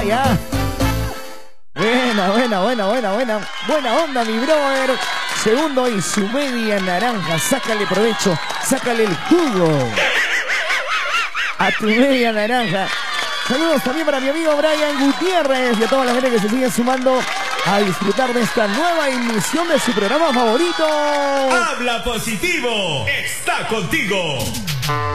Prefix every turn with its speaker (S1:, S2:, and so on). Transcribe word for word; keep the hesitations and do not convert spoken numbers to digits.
S1: Ah, ya. Buena, buena, buena, buena, buena. Buena onda, mi brother. Segundo y su media naranja. Sácale provecho, sácale el jugo a tu media naranja. Saludos también para mi amigo Brian Gutiérrez y a toda la gente que se sigue sumando a disfrutar de esta nueva emisión de su programa favorito.
S2: Habla Positivo, está contigo.